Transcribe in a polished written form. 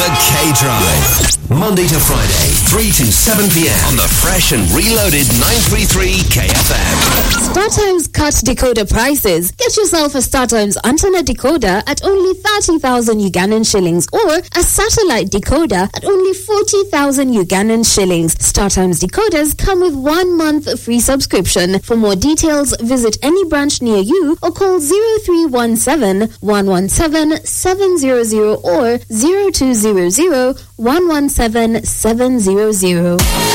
The K-Drive. Monday to Friday, 3 to 7 p.m. on the fresh and reloaded 933 KFM. StarTimes cut decoder prices. Get yourself a StarTimes Antenna decoder at only 30,000 Ugandan shillings or a satellite decoder at only 40,000 Ugandan shillings. StarTimes decoders come with 1 month free subscription. For more details, visit any branch near you or call 0317 117 700 or 0200 117 700.